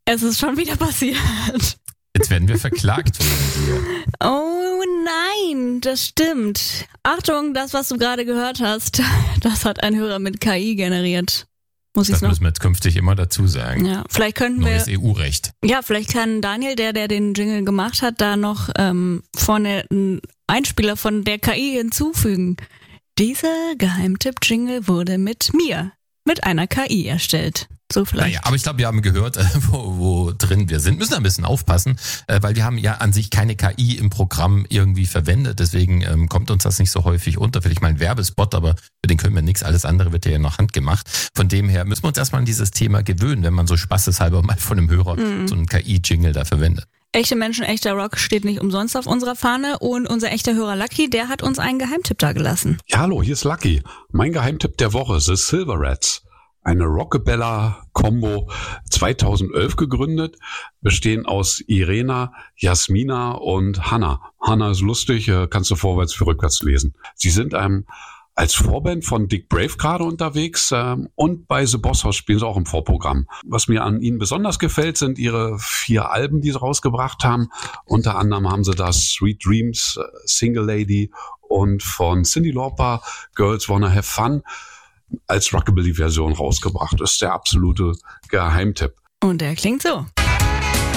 Es ist schon wieder passiert. Jetzt werden wir verklagt wegen dir. Oh nein, das stimmt. Achtung, das, was du gerade gehört hast, das hat ein Hörer mit KI generiert. Das müssen wir jetzt künftig immer dazu sagen. Ja, vielleicht könnten Neues wir... EU-Recht. Ja, vielleicht kann Daniel, der den Jingle gemacht hat, da noch vorne einen Einspieler von der KI hinzufügen. Dieser Geheimtipp-Jingle wurde mit einer KI erstellt. So vielleicht. Naja, aber ich glaube, wir haben gehört, wo drin wir sind. Müssen ein bisschen aufpassen, weil wir haben ja an sich keine KI im Programm irgendwie verwendet. Deswegen kommt uns das nicht so häufig unter. Vielleicht mal ein Werbespot, aber für den können wir nichts. Alles andere wird ja noch handgemacht. Von dem her müssen wir uns erstmal an dieses Thema gewöhnen, wenn man so spaßeshalber mal von einem Hörer so einen KI-Jingle da verwendet. Echte Menschen, echter Rock steht nicht umsonst auf unserer Fahne und unser echter Hörer Lucky, der hat uns einen Geheimtipp da gelassen. Ja, hallo, hier ist Lucky. Mein Geheimtipp der Woche, The Silver Rats. Eine Rockabella-Combo 2011 gegründet, bestehen aus Irena, Jasmina und Hannah. Hannah ist lustig, kannst du vorwärts wie rückwärts lesen. Sie sind als Vorband von Dick Brave gerade unterwegs und bei The Boss House spielen sie auch im Vorprogramm. Was mir an ihnen besonders gefällt, sind ihre 4 Alben, die sie rausgebracht haben. Unter anderem haben sie das Sweet Dreams, Single Lady und von Cyndi Lauper, Girls Wanna Have Fun, als Rockabilly-Version rausgebracht. Das ist der absolute Geheimtipp. Und der klingt so.